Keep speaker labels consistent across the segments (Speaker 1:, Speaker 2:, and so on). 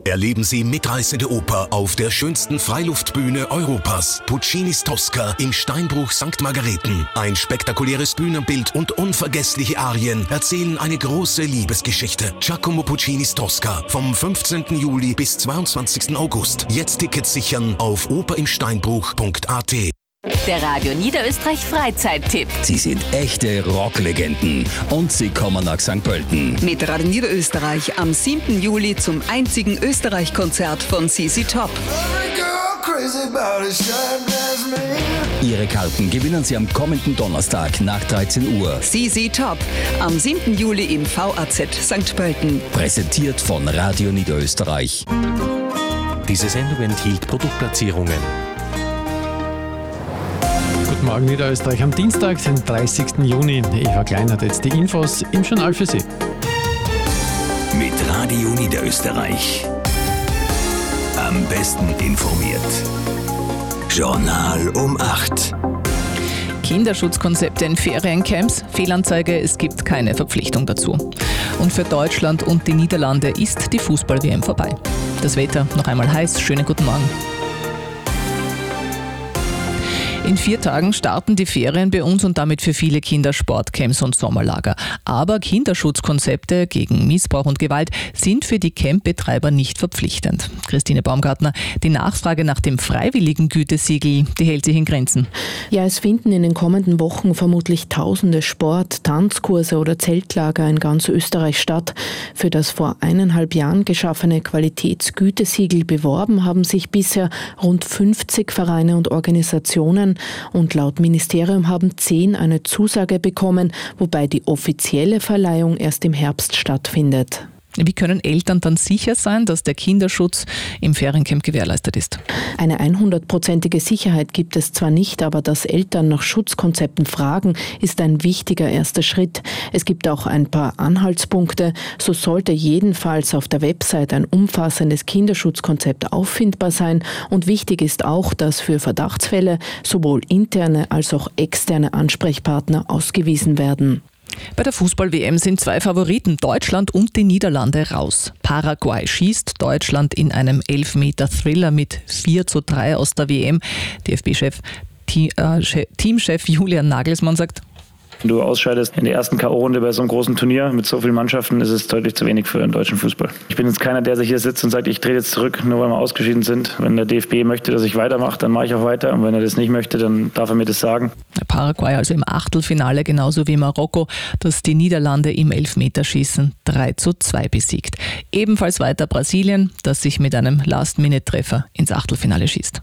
Speaker 1: Erleben Sie mitreißende Oper auf der schönsten Freiluftbühne Europas. Puccinis Tosca im Steinbruch St. Margareten. Ein spektakuläres Bühnenbild und unvergessliche Arien erzählen eine große Liebesgeschichte. Giacomo Puccinis Tosca vom 15. Juli bis 22. August. Jetzt Tickets sichern auf operimsteinbruch.at.
Speaker 2: Der Radio Niederösterreich Freizeittipp.
Speaker 3: Sie sind echte Rocklegenden und sie kommen nach St. Pölten.
Speaker 4: Mit Radio Niederösterreich am 7. Juli zum einzigen Österreich-Konzert von ZZ Top.
Speaker 3: Ihre Karten gewinnen Sie am kommenden Donnerstag nach 13 Uhr.
Speaker 4: ZZ Top am 7. Juli im VAZ St. Pölten.
Speaker 3: Präsentiert von Radio Niederösterreich.
Speaker 5: Diese Sendung enthielt Produktplatzierungen.
Speaker 6: Guten Morgen Niederösterreich am Dienstag, den 30. Juni. Eva Klein hat jetzt die Infos im Journal für Sie.
Speaker 3: Mit Radio Niederösterreich. Am besten informiert. Journal um 8.
Speaker 7: Kinderschutzkonzepte in Feriencamps. Fehlanzeige, es gibt keine Verpflichtung dazu. Und für Deutschland und die Niederlande ist die Fußball-WM vorbei. Das Wetter noch einmal heiß. Schönen guten Morgen. In 4 Tagen starten die Ferien bei uns und damit für viele Kinder Sportcamps und Sommerlager. Aber Kinderschutzkonzepte gegen Missbrauch und Gewalt sind für die Campbetreiber nicht verpflichtend. Christine Baumgartner, die Nachfrage nach dem freiwilligen Gütesiegel, die hält sich in Grenzen.
Speaker 8: Ja, es finden in den kommenden Wochen vermutlich tausende Sport-, Tanzkurse oder Zeltlager in ganz Österreich statt. Für das vor 1,5 Jahren geschaffene Qualitätsgütesiegel beworben haben sich bisher rund 50 Vereine und Organisationen. Und laut Ministerium haben 10 eine Zusage bekommen, wobei die offizielle Verleihung erst im Herbst stattfindet.
Speaker 7: Wie können Eltern dann sicher sein, dass der Kinderschutz im Feriencamp gewährleistet ist?
Speaker 8: Eine 100%ige Sicherheit gibt es zwar nicht, aber dass Eltern nach Schutzkonzepten fragen, ist ein wichtiger erster Schritt. Es gibt auch ein paar Anhaltspunkte. So sollte jedenfalls auf der Website ein umfassendes Kinderschutzkonzept auffindbar sein. Und wichtig ist auch, dass für Verdachtsfälle sowohl interne als auch externe Ansprechpartner ausgewiesen werden.
Speaker 7: Bei der Fußball-WM sind 2 Favoriten, Deutschland und die Niederlande, raus. Paraguay schießt Deutschland in einem Elfmeter-Thriller mit 4:3 aus der WM. DFB-Chef, Teamchef Julian Nagelsmann sagt:
Speaker 9: Wenn du ausscheidest in der ersten K.O.-Runde bei so einem großen Turnier mit so vielen Mannschaften, ist es deutlich zu wenig für den deutschen Fußball. Ich bin jetzt keiner, der sich hier sitzt und sagt, ich drehe jetzt zurück, nur weil wir ausgeschieden sind. Wenn der DFB möchte, dass ich weitermache, dann mache ich auch weiter. Und wenn er das nicht möchte, dann darf er mir das sagen.
Speaker 7: Paraguay also im Achtelfinale, genauso wie Marokko, das die Niederlande im Elfmeterschießen 3:2 besiegt. Ebenfalls weiter Brasilien, das sich mit einem Last-Minute-Treffer ins Achtelfinale schießt.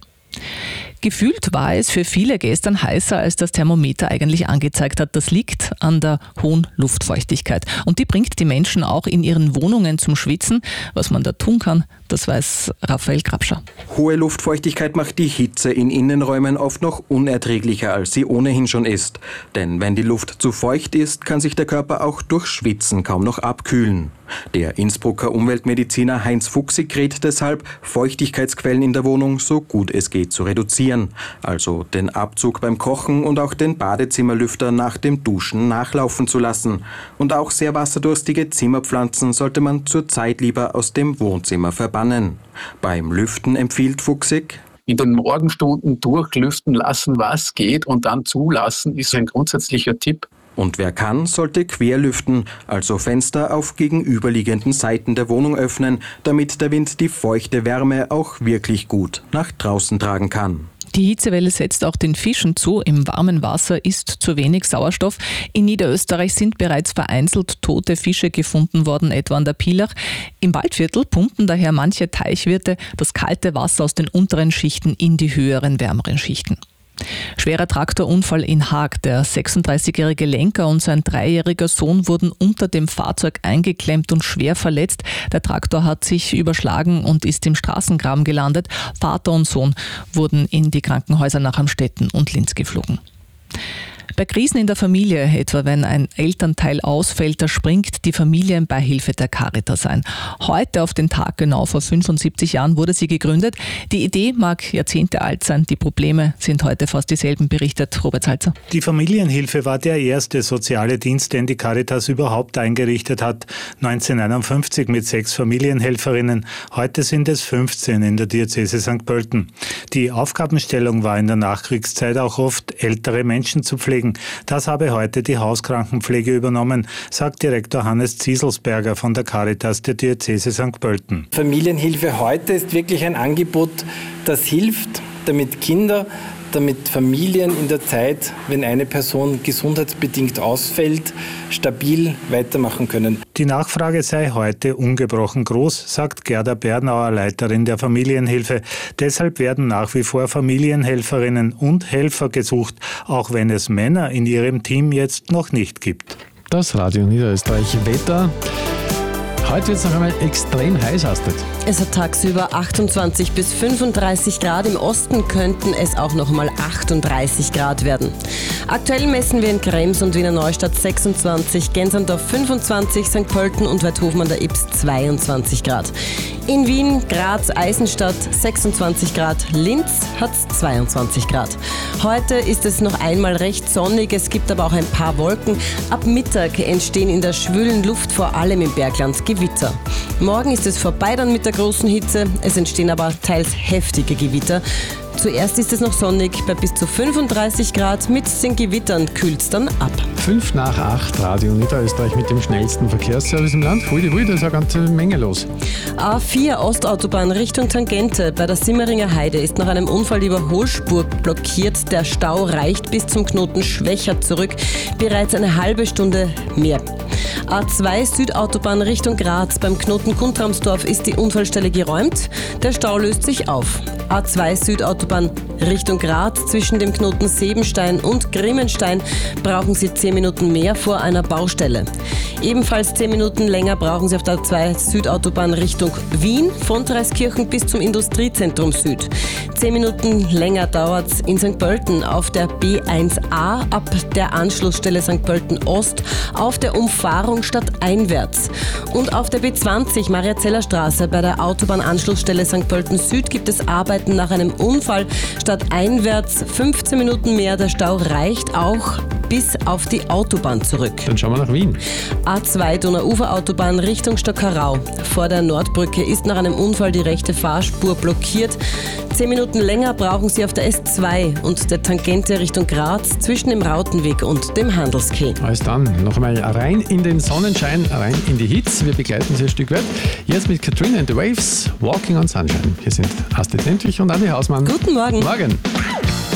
Speaker 7: Gefühlt war es für viele gestern heißer, als das Thermometer eigentlich angezeigt hat. Das liegt an der hohen Luftfeuchtigkeit. Und die bringt die Menschen auch in ihren Wohnungen zum Schwitzen. Was man da tun kann, das weiß Raphael Grabscher.
Speaker 10: Hohe Luftfeuchtigkeit macht die Hitze in Innenräumen oft noch unerträglicher, als sie ohnehin schon ist. Denn wenn die Luft zu feucht ist, kann sich der Körper auch durch Schwitzen kaum noch abkühlen. Der Innsbrucker Umweltmediziner Heinz Fuchsig rät deshalb, Feuchtigkeitsquellen in der Wohnung so gut es geht zu reduzieren. Also den Abzug beim Kochen und auch den Badezimmerlüfter nach dem Duschen nachlaufen zu lassen. Und auch sehr wasserdurstige Zimmerpflanzen sollte man zurzeit lieber aus dem Wohnzimmer verbannen. Beim Lüften empfiehlt Fuchsig:
Speaker 11: In den Morgenstunden durchlüften lassen, was geht, und dann zulassen, ist ein grundsätzlicher Tipp.
Speaker 10: Und wer kann, sollte querlüften, also Fenster auf gegenüberliegenden Seiten der Wohnung öffnen, damit der Wind die feuchte Wärme auch wirklich gut nach draußen tragen kann.
Speaker 7: Die Hitzewelle setzt auch den Fischen zu. Im warmen Wasser ist zu wenig Sauerstoff. In Niederösterreich sind bereits vereinzelt tote Fische gefunden worden, etwa an der Pielach. Im Waldviertel pumpen daher manche Teichwirte das kalte Wasser aus den unteren Schichten in die höheren, wärmeren Schichten. Schwerer Traktorunfall in Haag. Der 36-jährige Lenker und sein 3-jähriger Sohn wurden unter dem Fahrzeug eingeklemmt und schwer verletzt. Der Traktor hat sich überschlagen und ist im Straßengraben gelandet. Vater und Sohn wurden in die Krankenhäuser nach Amstetten und Linz geflogen. Bei Krisen in der Familie, etwa wenn ein Elternteil ausfällt, da springt die Familienbeihilfe der Caritas ein. Heute auf den Tag genau vor 75 Jahren wurde sie gegründet. Die Idee mag Jahrzehnte alt sein, die Probleme sind heute fast dieselben, berichtet Robert Salzer.
Speaker 12: Die Familienhilfe war der erste soziale Dienst, den die Caritas überhaupt eingerichtet hat. 1951 mit 6 Familienhelferinnen. Heute sind es 15 in der Diözese St. Pölten. Die Aufgabenstellung war in der Nachkriegszeit auch oft, ältere Menschen zu pflegen. Das habe heute die Hauskrankenpflege übernommen, sagt Direktor Hannes Zieselsberger von der Caritas der Diözese St. Pölten.
Speaker 13: Familienhilfe heute ist wirklich ein Angebot, das hilft, damit Kinder, damit Familien in der Zeit, wenn eine Person gesundheitsbedingt ausfällt, stabil weitermachen können.
Speaker 12: Die Nachfrage sei heute ungebrochen groß, sagt Gerda Bernauer, Leiterin der Familienhilfe. Deshalb werden nach wie vor Familienhelferinnen und Helfer gesucht, auch wenn es Männer in ihrem Team jetzt noch nicht gibt.
Speaker 6: Das Radio Niederösterreich Wetter. Heute wird es noch einmal extrem heiß, Astrid.
Speaker 14: Es hat tagsüber 28 bis 35 Grad. Im Osten könnten es auch noch mal 38 Grad werden. Aktuell messen wir in Krems und Wiener Neustadt 26, Gensandorf 25, St. Pölten und Weidhofen an der Ybbs 22 Grad. In Wien, Graz, Eisenstadt 26 Grad, Linz hat 22 Grad. Heute ist es noch einmal recht sonnig, es gibt aber auch ein paar Wolken. Ab Mittag entstehen in der schwülen Luft vor allem im Bergland Gewitter. Morgen ist es vorbei dann mit der großen Hitze, es entstehen aber teils heftige Gewitter. Zuerst ist es noch sonnig, bei bis zu 35 Grad. Mit den Gewittern kühlt es dann ab.
Speaker 6: 5 nach 8, Radio Niederösterreich mit dem schnellsten Verkehrsservice im Land. Hui, da ist eine ganze Menge los.
Speaker 14: A4 Ostautobahn Richtung Tangente. Bei der Simmeringer Heide ist nach einem Unfall die Überholspur blockiert. Der Stau reicht bis zum Knoten Schwächert zurück. Bereits eine halbe Stunde mehr. A2 Südautobahn Richtung Graz. Beim Knoten Guntramsdorf ist die Unfallstelle geräumt. Der Stau löst sich auf. A2 Südautobahn Richtung Graz. Zwischen dem Knoten Sebenstein und Grimmenstein brauchen Sie 10 Minuten mehr vor einer Baustelle. Ebenfalls 10 Minuten länger brauchen Sie auf der A2 Südautobahn Richtung Wien, von Dreiskirchen bis zum Industriezentrum Süd. 10 Minuten länger dauert es in St. Pölten auf der B1A ab der Anschlussstelle St. Pölten Ost auf der Umfahrung stadteinwärts. Und auf der B20 Mariazeller Straße bei der Autobahnanschlussstelle St. Pölten Süd gibt es Arbeiten nach einem Unfall stadteinwärts. 15 Minuten mehr, der Stau reicht auch bis auf die Autobahn zurück.
Speaker 6: Dann schauen wir nach Wien.
Speaker 14: A2 Donauuferautobahn Richtung Stockerau. Vor der Nordbrücke ist nach einem Unfall die rechte Fahrspur blockiert. 10 Minuten länger brauchen Sie auf der S2 und der Tangente Richtung Graz zwischen dem Rautenweg und dem Handelskeh.
Speaker 6: Alles dann, noch einmal rein in den Sonnenschein, rein in die Hits. Wir begleiten Sie ein Stück weit. Jetzt mit Katrina and the Waves, Walking on Sunshine. Hier sind Astrid Lendlich und Andi Hausmann.
Speaker 14: Guten Morgen.
Speaker 6: Morgen.